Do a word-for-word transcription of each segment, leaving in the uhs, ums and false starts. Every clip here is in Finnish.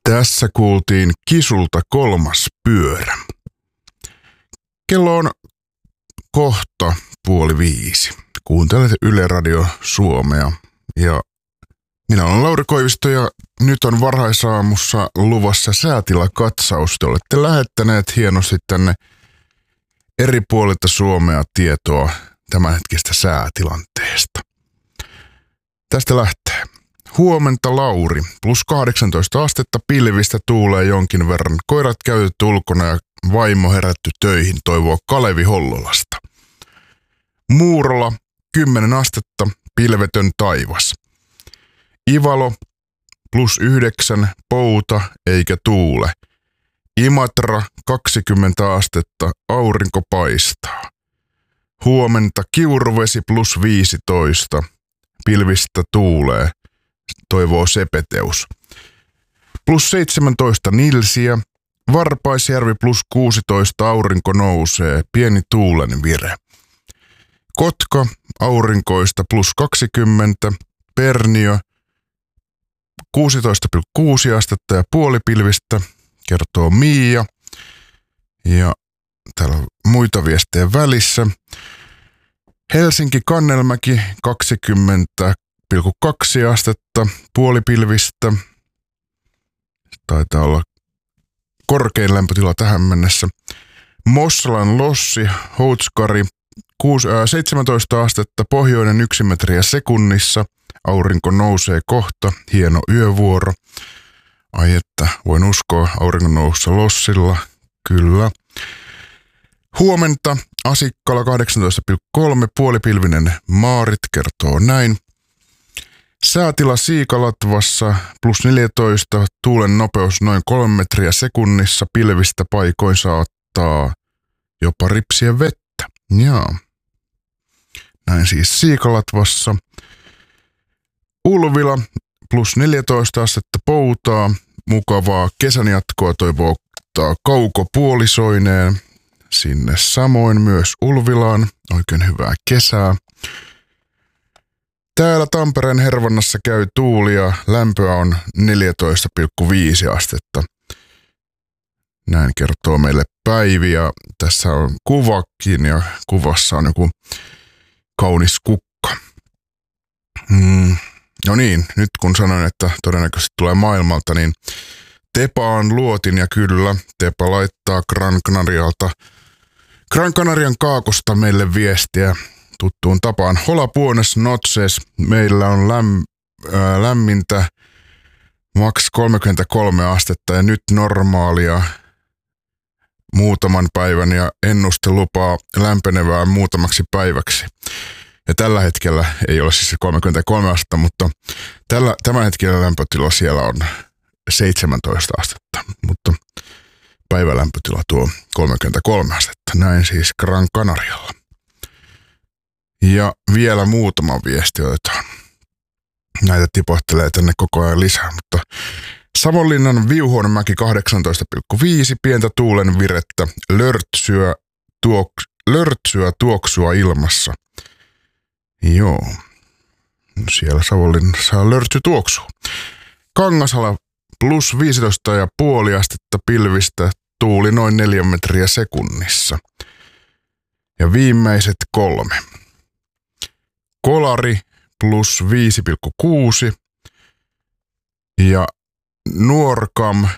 Tässä kuultiin Kisulta Kolmas pyörä. Kello on kohta puoli viisi. Kuuntelet Yle Radio Suomea ja minä olen Lauri Koivisto ja nyt on varhaisaamussa luvassa säätilakatsaus. Te olette lähettäneet hienosti tänne eri puolilta Suomea tietoa tämänhetkistä säätilanteesta. Tästä lähtee. Huomenta Lauri, plus kahdeksantoista astetta, pilvistä, tuulee jonkin verran. Koirat käytetty ulkona ja vaimo herätty töihin, toivoo Kalevi Hollolasta. Muurola, kymmenen astetta, pilvetön taivas. Ivalo, plus yhdeksän, pouta eikä tuule. Imatra, kaksikymmentä astetta, aurinko paistaa. Huomenta Kiuruvesi, plus viisitoista, pilvistä tuulee, toivoo Sepeteus. Plus seitsemäntoista Nilsiä, Varpaisjärvi plus kuusitoista, aurinko nousee, pieni tuulen vire. Kotka, aurinkoista plus kaksikymmentä, Perniö, kuusitoista pilkku kuusi astetta ja puolipilvistä, kertoo Miia. Ja täällä on muita viestejä välissä. Helsinki Kannelmäki, kaksikymmentä pilkku kaksi astetta, puolipilvistä. Taitaa olla korkein lämpötila tähän mennessä. Mossalan Lossi, Houtskari, seitsemäntoista astetta, pohjoinen yksi metriä sekunnissa. Aurinko nousee kohta, hieno yövuoro. Ai että, voin uskoa auringon nousussa Lossilla, kyllä. Huomenta Asikkala kahdeksantoista pilkku kolme, puolipilvinen Maarit kertoo näin. Säätila Siikalatvassa plus neljätoista, tuulen nopeus noin kolme metriä sekunnissa, pilvistä paikoin saattaa jopa ripsiä vettä. Jaa. Näin siis Siikalatvassa. Ulvila plus neljätoista astetta, poutaa, mukavaa kesän jatkoa toivoo kaukopuolisoineen. Sinne samoin myös Ulvilaan, oikein hyvää kesää. Täällä Tampereen Hervannassa käy tuuli ja lämpöä on neljätoista pilkku viisi astetta. Näin kertoo meille Päivi ja tässä on kuvakin ja kuvassa on joku kaunis kukka. Hmm. No niin, nyt kun sanoin, että todennäköisesti tulee maailmalta, niin Tepaan luotin ja kyllä, Tepa laittaa Gran Canarialta, Gran Canarian kaakosta meille viestiä tuttuun tapaan. Hola buenas noches, meillä on läm, ää, lämmintä, maks kolmekymmentäkolme astetta ja nyt normaalia muutaman päivän ja ennuste lupaa lämpenevää muutamaksi päiväksi. Ja tällä hetkellä ei ole siis kolmekymmentäkolme astetta, mutta tällä, tämän hetkellä lämpötila siellä on seitsemäntoista astetta, mutta päivälämpötila tuo kolmekymmentäkolme astetta. Näin siis Gran Canarialla. Ja vielä muutama viesti otetaan. Näitä tipohtelee tänne koko ajan lisää, mutta Savonlinnan Viuhuonmäki kahdeksantoista pilkku viisi, pientä tuulen virettä, lörtsyä, tuok, lörtsyä tuoksua ilmassa. Joo, siellä Savonlinnassa lörtsy tuoksuu. Kangasala plus viisitoista pilkku viisi astetta, pilvistä, tuuli noin neljä metriä sekunnissa. Ja viimeiset kolme. Kolari plus viisi pilkku kuusi ja Nuorkam,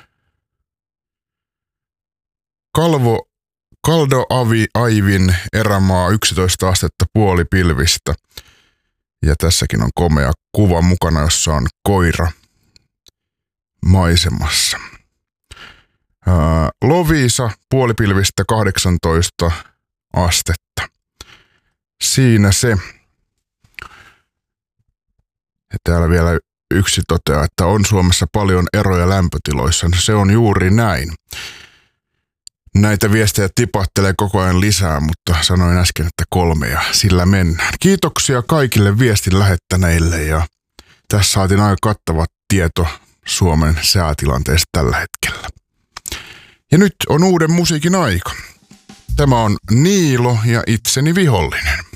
Kalvo, Kaldo Avi Aivin erämaa yksitoista astetta, puolipilvistä. Ja tässäkin on komea kuva mukana, jossa on koira maisemassa. Ää, Loviisa, puolipilvistä, kahdeksantoista astetta. Siinä se. Ja täällä vielä yksi toteaa, että on Suomessa paljon eroja lämpötiloissa. Se on juuri näin. Näitä viestejä tipahtelee koko ajan lisää, mutta sanoin äsken, että kolme ja sillä mennään. Kiitoksia kaikille viestin lähettäneille ja tässä saatiin aika kattava tieto Suomen säätilanteesta tällä hetkellä. Ja nyt on uuden musiikin aika. Tämä on Niilo ja itseni vihollinen.